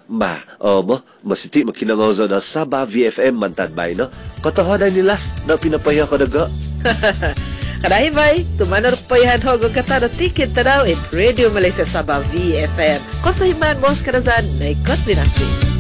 Masiti makinangozo na Sabah VFM mantanbay, no? Katohonan ni last na pinapaya ko daga. Kadahi bay, tumanor payahan ho kung kata na ticket na daw in Radio Malaysia Sabah VFM. Kosahiman mo sa kanazan, may kombinasi.